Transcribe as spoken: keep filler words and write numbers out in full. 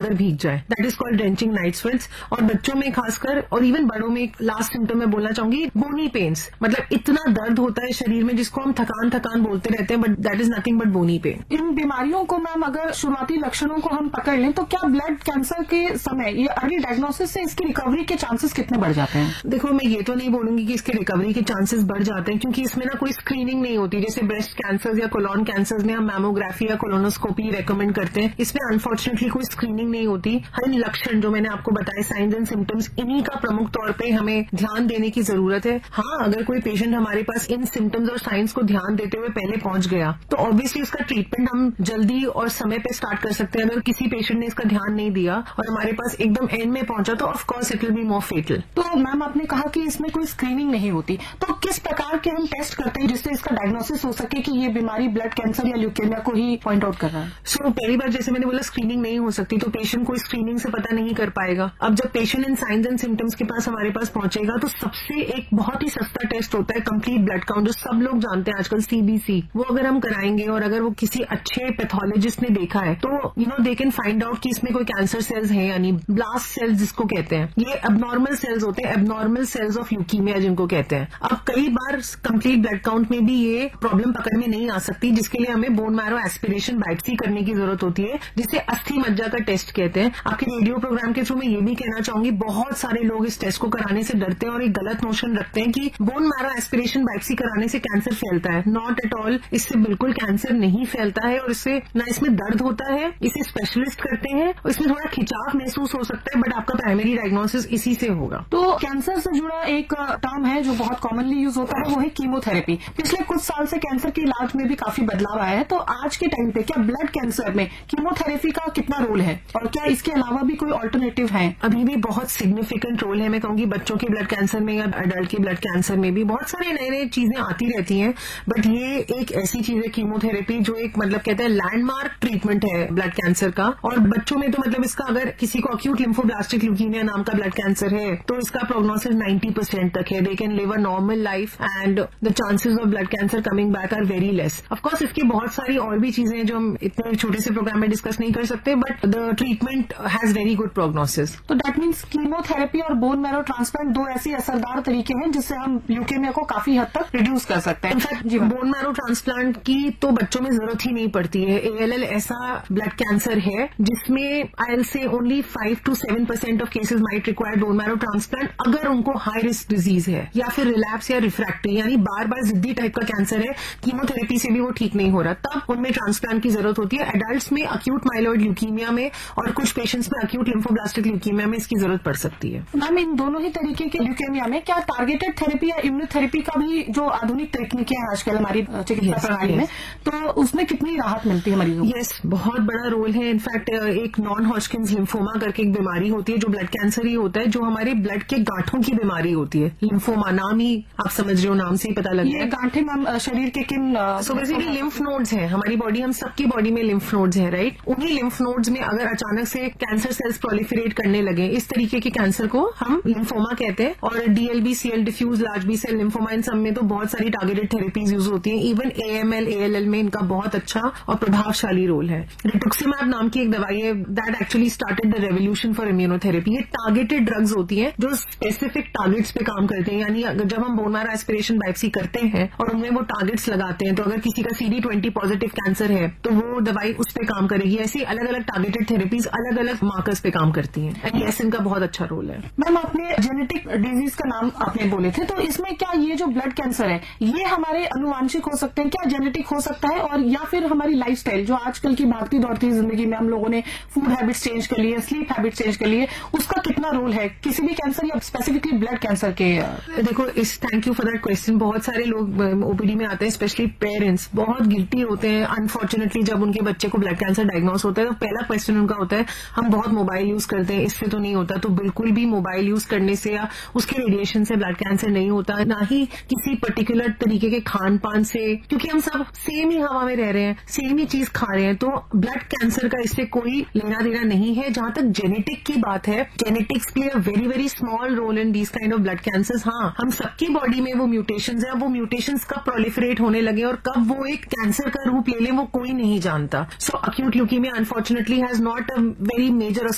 अगर भीग जाए, that is called drenching night sweats. और बच्चों में खासकर और इवन बड़ों में लास्ट सिम्टम मैं बोलना चाहूंगी, बोनी पेन्स, मतलब इतना दर्द होता है शरीर में जिसको हम थकान थकान बोलते रहते हैं, but that is nothing but bony pen. इन बीमारियों को मैम अगर शुरुआती लक्षणों को हम पकड़ लें तो क्या ब्लड कैंसर के समय ये अर्ली डायग्नोसिस से इसकी रिकवरी के चांसेस कितने बढ़ जाते हैं? देखो, मैं ये तो नहीं बोलूंगी कि इसके रिकवरी के चांसेस बढ़ जाते हैं, क्योंकि इसमें ना कोई स्क्रीनिंग नहीं होती। जैसे ब्रेस्ट कैंसर या कोलोन कैंसर में हम मैमोग्राफी या कोलोनोस्कोपी रेकमेंड करते हैं, इसमें अनफॉर्चुनेटली कोई स्क्रीनिंग नहीं होती। हर लक्षण जो मैंने आपको बताए, साइंस एंड सिम्टम्स, इन्हीं का प्रमुख तौर पर हमें ध्यान देने की जरूरत है। हाँ, अगर कोई पेशेंट हमारे पास इन सिम्टम्स और साइंस को ध्यान देते हुए पहले पहुंच गया तो ऑब्वियसली उसका ट्रीटमेंट हम जल्दी और समय पे स्टार्ट कर सकते हैं। अगर किसी पेशेंट ने इसका ध्यान नहीं दिया और हमारे पास एकदम एंड में पहुंचा तो of course it will be more फेटल। तो मैम आपने कहा कि इसमें कोई स्क्रीनिंग नहीं होती, तो किस प्रकार के हम टेस्ट करते हैं जिससे इसका डायग्नोसिस हो सके कि ये बीमारी ब्लड कैंसर या ल्यूकेमिया को ही पॉइंट आउट कर रहा है? सो so, पहली बार जैसे मैंने बोला स्क्रीनिंग नहीं हो सकती, तो पेशेंट कोई स्क्रीनिंग से पता नहीं कर पाएगा। अब जब patient in science and symptoms के पास हमारे पास पहुंचेगा तो सबसे एक बहुत ही सस्ता टेस्ट होता है कंप्लीट ब्लड काउंट, जो सब लोग जानते हैं आजकल, सीबीसी। वो अगर हम कराएंगे और अगर वो किसी अच्छे पैथोलॉजिस्ट ने देखा है तो you know they can find out कि इसमें कोई कैंसर सेल्स हैं, यानी ब्लास्ट सेल्स जिसको कहते हैं। ये एबनॉर्मल सेल्स होते हैं, एबनॉर्मल सेल्स ऑफ ल्यूकीमिया जिनको कहते हैं। अब कई बार कंप्लीट ब्लड काउंट में भी ये प्रॉब्लम पकड़ में नहीं आ सकती, जिसके लिए हमें बोन मैरो एस्पिरेशन बायोप्सी करने की जरूरत होती है, जिसे अस्थि मज्जा का टेस्ट कहते हैं। आपके रेडियो प्रोग्राम के थ्रू मैं ये भी कहना चाहूंगी, बहुत सारे लोग इस टेस्ट को कराने से डरते हैं और एक गलत नोशन रखते हैं कि बोन मैरो एस्पिरेशन बायोप्सी कराने से कैंसर फैलता है। नॉट एट ऑल, इससे बिल्कुल कैंसर नहीं फैलता है और इससे न इसमें दर्द होता है। इसे स्पेशलिस्ट करते हैं और इसमें थोड़ा खिंचाव महसूस हो सकता है, बट आपका प्राइमरी डायग्नोसिस इसी से होगा। तो कैंसर से जुड़ा एक टर्म है जो बहुत कॉमनली यूज होता है, वो है कीमोथेरेपी। पिछले कुछ साल से कैंसर के इलाज में भी काफी बदलाव आया है, तो आज के टाइम पे क्या ब्लड कैंसर में कीमोथेरेपी का कितना रोल है और क्या इसके अलावा भी कोई ऑल्टरनेटिव है? अभी भी बहुत सिग्निफिकेंट रोल है। मैं कहूंगी बच्चों के ब्लड कैंसर में या अडल्ट के ब्लड कैंसर में भी बहुत सारे नए नए चीजें आती रहती हैं, बट ये एक ऐसी चीज है कीमोथेरेपी जो एक मतलब कहते हैं लैंडमार्क ट्रीटमेंट है ब्लड कैंसर का। और बच्चों में तो मतलब इसका, अगर किसी को अक्यूट लिम्फोब्लास्टिक ल्यूकीमिया नाम का ब्लड कैंसर है तो इसका प्रोग्नोसिस नाइन्टी परसेंट तक है। They can live a normal life and the chances of blood cancer coming back are very less. Of course इसकी बहुत सारी और भी चीजें हैं जो हम इतने छोटे से प्रोग्राम में डिस्कस नहीं कर सकते, but the treatment has very good prognosis. तो दैट मीन्स कीमोथेरेपी और बोन मैरो ट्रांसप्लांट दो ऐसी असरदार तरीके हैं जिससे हम ल्यूकेमिया को काफी हद तक रिड्यूस कर सकते हैं। इनफैक्ट बोन मैरो ट्रांसप्लांट की तो बच्चों में जरूरत ही नहीं पड़ती है। एएलएल ऐसा ब्लड कैंसर है जिसमें I will say only five to seven percent of cases might require bone marrow transplant, अगर उनको हाई रिस्क डिजीज है या फिर रिलैप्स या रिफ्रैक्टरी, यानी बार बार जिद्दी टाइप का कैंसर है, कीमोथेरेपी से भी वो ठीक नहीं हो रहा, तब उनमें ट्रांसप्लांट की जरूरत होती है। एडल्ट्स में अक्यूट माइलॉइड ल्यूकीमिया में और कुछ पेशेंट्स में अक्यूट लिम्फोब्लास्टिक ल्यूकीमिया में इसकी जरूरत पड़ सकती है। मैम, इन दोनों ही तरीके के ल्यूकेमिया में क्या टारगेटेड थेरेपी या इम्यूनोथेरेपी का भी जो आधुनिक तकनीकें हैं आजकल हमारी चिकित्सा प्रणाली में, तो उसमें कितनी राहत मिलती है मरीजों को? यस, बहुत बड़ा रोल है। इनफैक्ट एक नॉन हॉजकिंस लिम्फोमा करके एक बीमारी होती है जो ब्लड कैंसर ही होता है, जो हमारे ब्लड के गांठों की बीमारी होती है। लिम्फोमा नाम ही आप समझ रहे हो, नाम से ही पता लग ये गांठें मैम शरीर के किन? सो बेसिकली लिम्फ नोड्स हैं हमारी बॉडी, हम सबकी बॉडी में लिम्फ नोड्स हैं, राइट। उन्हीं लिम्फ नोड्स में अगर अचानक से कैंसर सेल्स प्रोलिफरेट करने लगे, इस तरीके के कैंसर को हम लिम्फोमा कहते हैं। और DLB, CL, diffuse large B cell lymphoma, इन सब में तो बहुत सारी टारगेटेड थेरेपीज यूज होती हैं। इवन एएमएल, एएलएल में इनका बहुत अच्छा और प्रभावशाली रोल है। रिटुक्सिमैब नाम की एक दवाई है, that actually started the revolution for immunotherapy. ये टारगेटेड ड्रग्स होती हैं जो स्पेसिफिक टारगेट्स पे काम करते हैं, यानी जब हम बोन मैरो एस्पिरेशन बायोप्सी करते हैं और उनमें वो टारगेट्स लगाते हैं, तो अगर किसी का सीडी ट्वेंटी पॉजिटिव कैंसर है तो वो दवाई उस पर काम करेगी। ऐसी अलग अलग टारगेटेड थेरेपीज अलग अलग मार्कर्स पे काम करती हैं, एंड यस इनका बहुत अच्छा रोल है। मैम, आपने जेनेटिक डिजीज का नाम आपने बोले थे, तो इसमें क्या ये जो ब्लड कैंसर है ये हमारे अनुवांशिक हो सकते हैं, क्या जेनेटिक हो सकता है, और या फिर हमारी लाइफस्टाइल जो आजकल की भागती दौड़ती जिंदगी में हम लोगों ने फूड हैबिट्स चेंज कर लिए, स्लीप हैबिट्स चेंज कर लिए, उसका कितना रोल है किसी भी कैंसर या स्पेसिफिकली ब्लड कैंसर के? देखो, इस thank you for that question. बहुत सारे लोग ओपीडी में आते हैं, स्पेशली पेरेंट्स बहुत गिल्टी होते हैं अनफॉर्चुनेटली जब उनके बच्चे को ब्लड कैंसर डायग्नोस होता है। तो पहला क्वेश्चन उनका होता है हम बहुत मोबाइल यूज करते हैं, इससे तो नहीं होता। तो बिल्कुल भी मोबाइल यूज करने से या उसके रेडिएशन से ब्लड कैंसर नहीं होता, ना ही किसी पर्टिकुलर तरीके के खान पान से, क्योंकि हम सब सेम ही हवा में रह रहे हैं, सेम ही चीज खा रहे हैं। तो ब्लड कैंसर का इससे कोई लेना देना नहीं है। जहां तक जेनेटिक की बात है, genetics play a very very small role in these kind of blood cancers. हाँ, हम सबकी बॉडी में वो म्यूटेशंस है, वो म्यूटेशंस कब प्रोलिफरेट होने लगे और कब वो एक कैंसर का रूप ले लें वो कोई नहीं जानता। सो acute leukaemia unfortunately has not a very major